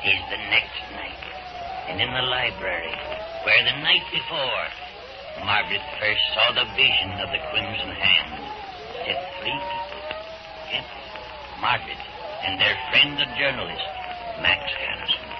It is the next night, and in the library, where the night before, Margaret first saw the vision of the Crimson Hand, stepped three people. Yes, Margaret and their friend, the journalist, Max Harrison.